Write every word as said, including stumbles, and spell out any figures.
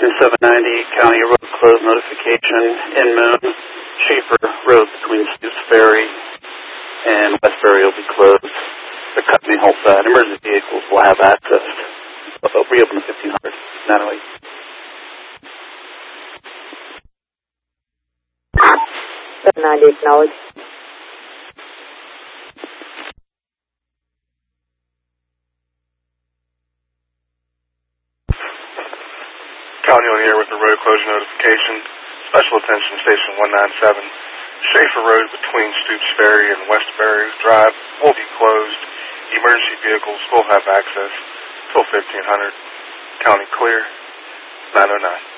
Station seven ninety, county road closed notification in Moon. Schaefer Road between Stoops Ferry and West Ferry will be closed. The company hopes that emergency vehicles will have access. They'll reopen at fifteen hundred. Natalie. seven ninety acknowledged. County on here with the road closure notification. Special attention Station one ninety-seven. Schaefer Road between Stoops Ferry and West Ferry Drive will be closed. Emergency vehicles will have access till fifteen hundred. County clear. nine oh nine.